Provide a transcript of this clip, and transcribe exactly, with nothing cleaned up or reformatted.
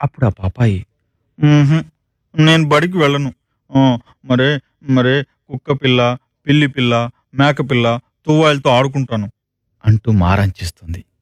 అప్పుడు ఆ పాపాయి, "మ్మ్హ్. నేను బడికి వెళ్ళను. ఆ, మరే మరే కుక్క పిల్ల, పిల్లి పిల్ల, మేక పిల్ల, తువ్వాయిలతో ఆడుకుంటాను." అంటూ మారం చేస్తుంది.